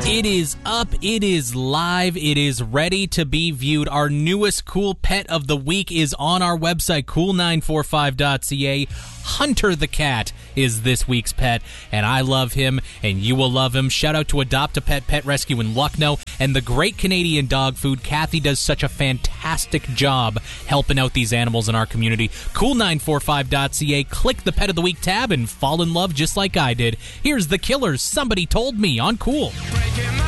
It is up, it is live, it is ready to be viewed. Our newest cool pet of the week is on our website, cool945.ca. Hunter the cat is this week's pet, and I love him, and you will love him. Shout out to Adopt a Pet Pet Rescue in Lucknow, and the Great Canadian Dog Food. Kathy does such a fantastic job helping out these animals in our community. Cool945.ca, click the Pet of the Week tab, and fall in love just like I did. Here's The Killers, Somebody Told Me on Cool.